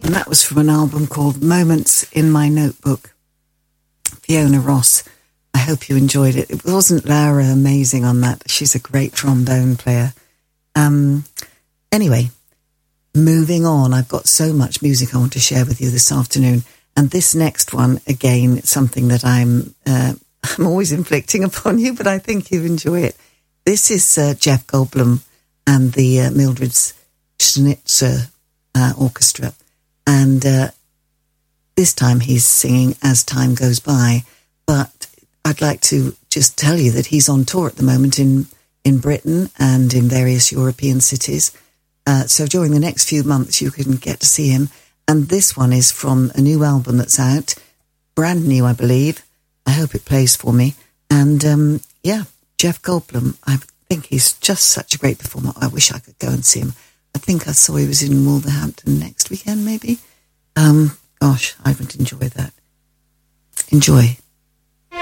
And that was from an album called Moments in My Notebook. Fiona Ross. I hope you enjoyed it. It wasn't Laura amazing on that? She's a great trombone player. Anyway, moving on. I've got so much music I want to share with you this afternoon. And this next one, again, it's something that I'm always inflicting upon you, but I think you enjoy it. This is Jeff Goldblum and the Mildred Schnitzer Orchestra. And this time he's singing As Time Goes By. But I'd like to just tell you that he's on tour at the moment in Britain and in various European cities. So during the next few months, you can get to see him. And this one is from a new album that's out. Brand new, I believe. I hope it plays for me. And Jeff Goldblum, I think he's just such a great performer. I wish I could go and see him. I think I saw he was in Wolverhampton next weekend, maybe. Gosh, I would enjoy that. Enjoy.